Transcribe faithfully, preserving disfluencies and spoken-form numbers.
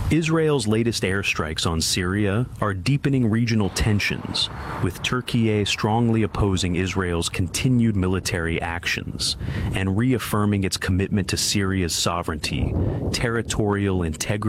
Israel's latest airstrikes on Syria are deepening regional tensions, with Turkey strongly opposing Israel's continued military actions and reaffirming its commitment to Syria's sovereignty, territorial integrity,